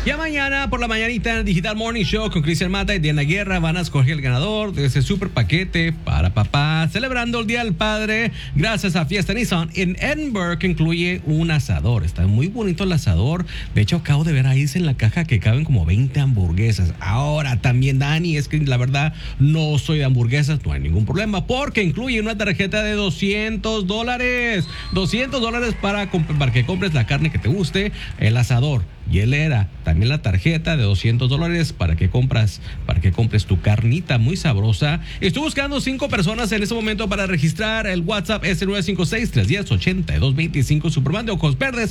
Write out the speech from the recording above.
Ya mañana por la mañanita en el Digital Morning Show con Cristian Mata y Diana Guerra van a escoger el ganador de ese super paquete para papá, celebrando el Día del Padre gracias a Fiesta Nissan en Edinburgh, que incluye un asador. Está muy bonito el asador. De hecho, acabo de ver ahí en la caja que caben como 20 hamburguesas. Ahora también, Dani, es que la verdad no soy de hamburguesas, no hay ningún problema porque incluye una tarjeta de $200. $200 para que compres la carne que te guste, el asador, hielera, también la tarjeta de $200 para que compres tu carnita muy sabrosa. Estoy buscando 5 personas en este momento para registrar. El WhatsApp es el 956-310-8225. Superman de Ojos Verdes